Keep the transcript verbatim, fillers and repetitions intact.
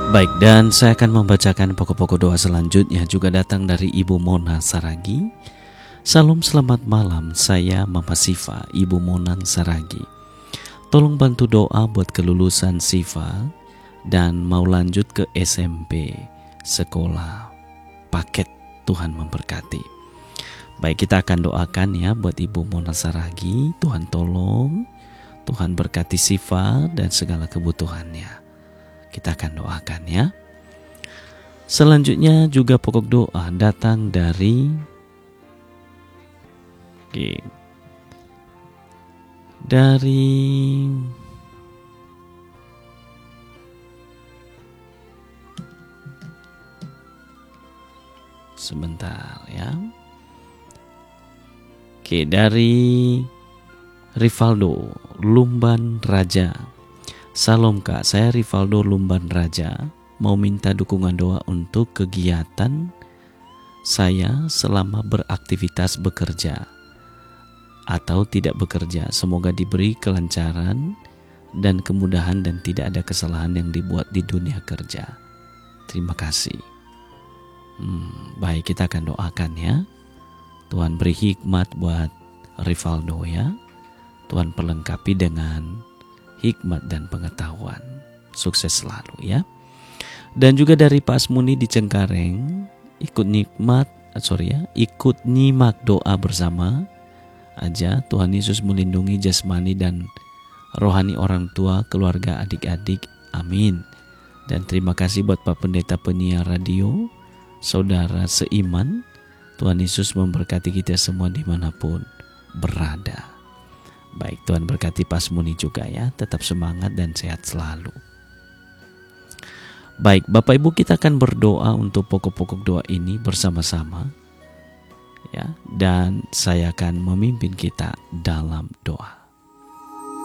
Baik, dan saya akan membacakan pokok-pokok doa selanjutnya juga datang dari Ibu Mona Saragi. Salam selamat malam, saya Mama Siva, Ibu Monang Saragi. Tolong bantu doa buat kelulusan Siva dan mau lanjut ke S M P sekolah paket. Tuhan memberkati. Baik, kita akan doakan ya buat Ibu Mona Saragi. Tuhan tolong, Tuhan berkati Siva dan segala kebutuhannya. Kita akan doakan ya. Selanjutnya juga pokok doa datang dari okay, dari sebentar ya. Oke, dari Rivaldo Lumban Raja. Salam Kak, saya Rivaldo Lumban Raja, mau minta dukungan doa untuk kegiatan saya selama beraktivitas bekerja atau tidak bekerja. Semoga diberi kelancaran dan kemudahan dan tidak ada kesalahan yang dibuat di dunia kerja. Terima kasih. Hmm, baik, kita akan doakan ya. Tuhan beri hikmat buat Rivaldo ya. Tuhan perlengkapi dengan hikmat dan pengetahuan. Sukses selalu ya. Dan juga dari Pak Asmuni di Cengkareng, ikut nikmat, sorry ya, ikut nyimak doa bersama aja. Tuhan Yesus melindungi jasmani dan rohani orang tua, keluarga, adik-adik. Amin. Dan terima kasih buat Pak Pendeta penyiar radio, saudara seiman. Tuhan Yesus memberkati kita semua dimanapun berada. Baik, Tuhan berkati Pak Muni juga ya. Tetap semangat dan sehat selalu. Baik, Bapak Ibu, kita akan berdoa untuk pokok-pokok doa ini bersama-sama ya. Dan saya akan memimpin kita dalam doa.